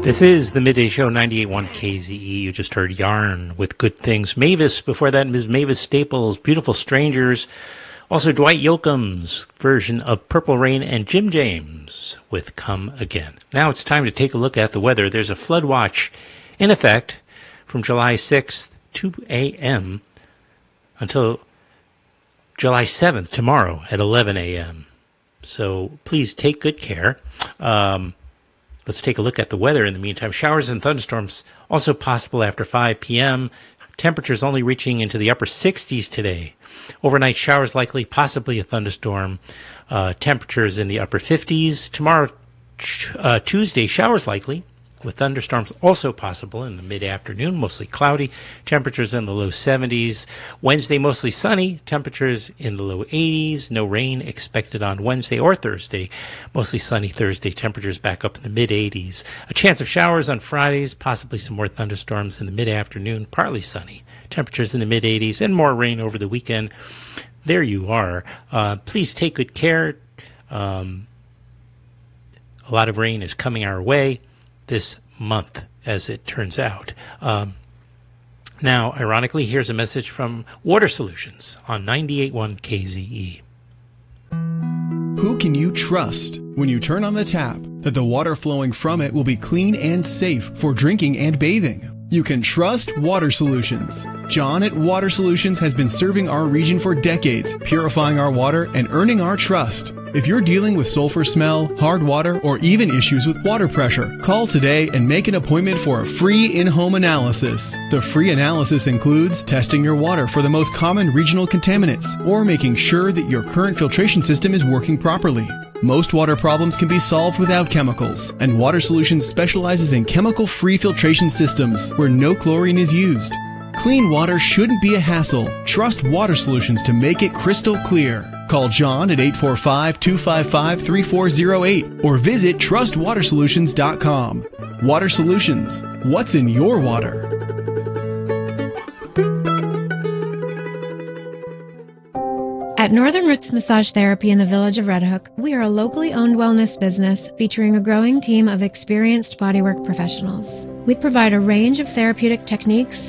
This is the Midday Show, 98.1 KZE. You just heard Yarn with Good Things. Mavis, before that, Ms. Mavis Staples, Beautiful Strangers. Also, Dwight Yoakam's version of Purple Rain, and Jim James with Come Again. Now it's time to take a look at the weather. There's a flood watch in effect from July 6th, 2 a.m. until July 7th, tomorrow at 11 a.m. So please take good care. Let's take a look at the weather in the meantime. Showers and thunderstorms also possible after 5 p.m. Temperatures only reaching into the upper 60s today. Overnight showers likely, possibly a thunderstorm. Temperatures in the upper 50s. Tomorrow, Tuesday, showers likely, with thunderstorms also possible in the mid-afternoon, mostly cloudy, temperatures in the low 70s. Wednesday, mostly sunny, temperatures in the low 80s. No rain expected on Wednesday or Thursday. Mostly sunny Thursday, temperatures back up in the mid-80s. A chance of showers on Fridays, possibly some more thunderstorms in the mid-afternoon, partly sunny. Temperatures in the mid-80s and more rain over the weekend. There you are. Please take good care. A lot of rain is coming our way this month, as it turns out. Now, ironically, here's a message from Water Solutions on 98.1 KZE. Who can you trust when you turn on the tap that the water flowing from it will be clean and safe for drinking and bathing? You can trust Water Solutions. John at Water Solutions has been serving our region for decades, purifying our water and earning our trust. If you're dealing with sulfur smell, hard water, or even issues with water pressure, call today and make an appointment for a free in-home analysis. The free analysis includes testing your water for the most common regional contaminants or making sure that your current filtration system is working properly. Most water problems can be solved without chemicals, and Water Solutions specializes in chemical-free filtration systems where no chlorine is used. Clean water shouldn't be a hassle. Trust Water Solutions to make it crystal clear. Call John at 845-255-3408 or visit trustwatersolutions.com. Water Solutions. What's in your water? At Northern Roots Massage Therapy in the village of Red Hook, we are a locally owned wellness business featuring a growing team of experienced bodywork professionals. We provide a range of therapeutic techniques